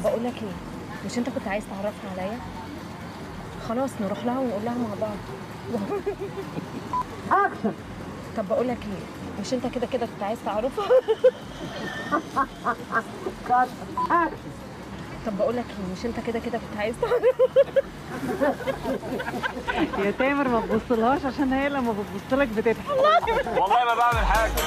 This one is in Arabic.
بقول لك ايه، مش انت كنت عايز تعرفها عليا؟ خلاص نروح لها ونقول لها مع بعض. اكشن. طب بقول لك ايه، مش انت كده كده كنت عايز تعرفها؟ كات اكشن. طب بقول لك ايه، مش انت كده كده كنت عايز تعرفها؟ يا تامر ما تبصلهاش عشان هي لما بتبص لك بتضحك. والله ما بعمل حاجه.